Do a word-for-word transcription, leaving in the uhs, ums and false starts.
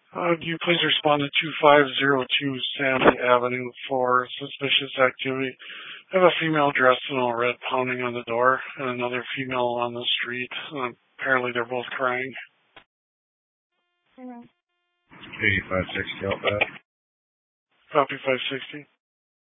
Uh, do you please respond to two five zero two Stanley Avenue for suspicious activity? I have a female dressed in all red pounding on the door and another female on the street. Uh, apparently they're both crying. eighty-five sixty out back. Copy five sixty.